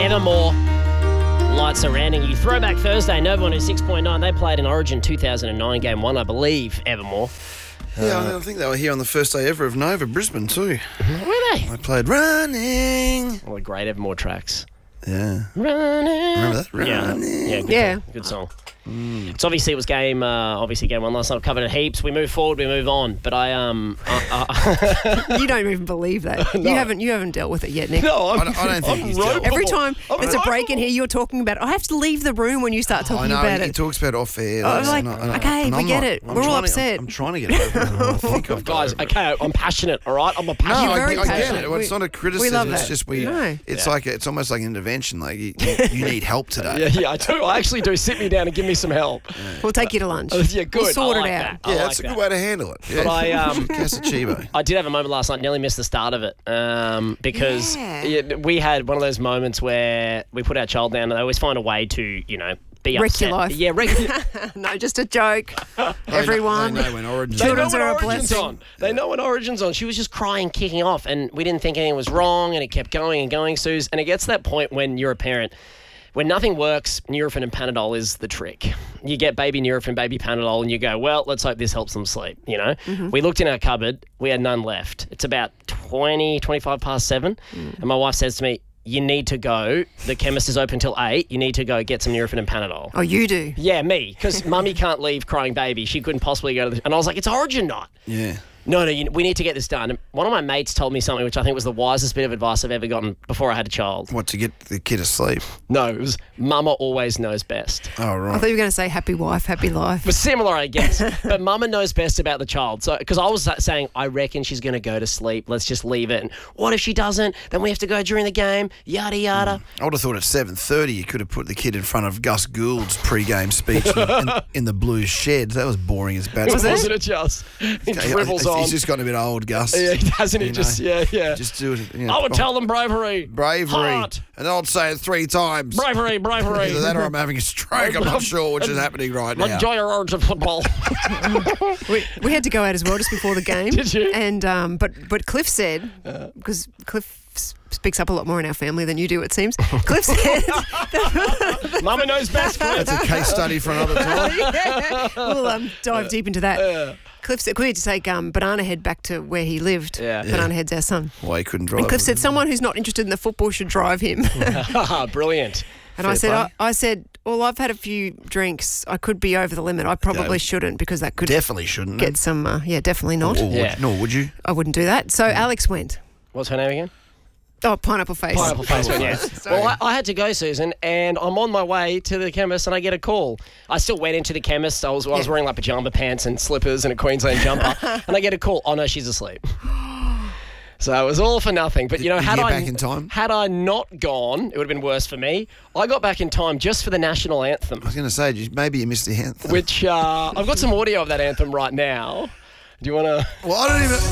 Evermore. Lights surrounding you. Throwback Thursday, Nova 106.9. They played in Origin 2009, Game 1, I believe, Evermore. Yeah, I think they were here on the first day ever of Nova, Brisbane too. Were they? They played Running. All the great Evermore tracks. Yeah. Running. Remember that? Running. Yeah, good song. So obviously it was game 1 last night. I've covered it heaps. We move forward, we move on. But You don't even believe that. No. You haven't dealt with it yet, Nick. No, I don't think he's dealt with Every it. time there's a break in here, you're talking about it. I have to leave the room when you start talking I know, about he it. talks about it off air. I was like, okay, and we I'm get not. it. I'm We're all trying to- upset. I'm trying to get over it. I think I've got guys, over it. okay, I'm passionate, all right? I'm a No, passionate. You're very I get passionate. it. Well, it's not a criticism. love It's that. just No. It's like it's almost like an intervention. Like you need help today. Yeah, I do. I actually do. Sit me down and give me some help. We'll take you to lunch. Yeah, good. We'll sort I it like out. that. I Yeah, like that's a that. good way to handle it. Yeah. But I Casachivo. I did have a moment last night. Nearly missed the start of it because we had one of those moments where we put our child down, and they always find a way to, be Wreck upset. your life. Yeah, wreck. No, just a joke. Everyone. They know when Origin. They know Children's when are a Origin's blessing. on. They know when Origin's on. She was just crying, kicking off, and we didn't think anything was wrong, and it kept going and going, Suze. And it gets to that point when you're a parent, when nothing works, Nurofen and Panadol is the trick. You get baby Nurofen, baby Panadol, and you go, well, let's hope this helps them sleep, Mm-hmm. We looked in our cupboard. We had none left. It's about 25 past 7, and my wife says to me, you need to go. The chemist is open till 8. You need to go get some Nurofen and Panadol. Oh, you do? Yeah, me, because Mummy can't leave crying baby. She couldn't possibly go to and I was like, it's Origin night. Yeah. No, we need to get this done. And one of my mates told me something which I think was the wisest bit of advice I've ever gotten before I had a child. What, to get the kid asleep? No, it was Mama always knows best. Oh, I right. thought you were going to say happy wife, happy life. But similar, I guess. But Mama knows best about the child. So, because I was saying, I reckon she's going to go to sleep. Let's just leave it. And what if she doesn't? Then we have to go during the game. Yada, yada. I would have thought at 7:30 you could have put the kid in front of Gus Gould's pre-game speech in the Blues shed. That was boring as bad. Wasn't it just? He dribbles on. He's just got a bit old, Gus. Yeah, doesn't he? You Just, know, yeah. Just do it. I would tell them bravery. Bravery. Heart. And I'll say it 3 times. Bravery. Either that or I'm having a stroke. I'm not sure which is happening right now. Enjoy your Origin football. We had to go out as well just before the game. Did you? And but Cliff said, because Cliff speaks up a lot more in our family than you do, it seems. Cliff said, Mama knows best. That's a case study for another time. yeah, we'll dive deep into that. Cliff said, we had to take Banana Head back to where he lived. Yeah. Banana Head's our son. Why he couldn't drive. And Cliff said, someone who's not interested in the football should drive him. Brilliant. And Fair I play. said, well, I've had a few drinks. I could be over the limit. I probably shouldn't because that could Definitely shouldn't. get some, definitely not. Nor would you? I wouldn't do that. So Alex went. What's her name again? Oh, Pineapple Face. Pineapple Face, yeah. Sorry. Well, I had to go, Susan, and I'm on my way to the chemist, and I get a call. I still went into the chemist. I was wearing like pajama pants and slippers and a Queensland jumper, and I get a call. Oh no, she's asleep. So it was all for nothing. But Did you had get I back in time? had I not gone, it would have been worse for me. I got back in time just for the national anthem, I was going to say, maybe you missed the anthem. which I've got some audio of that anthem right now. Do you want to? Well, I don't even.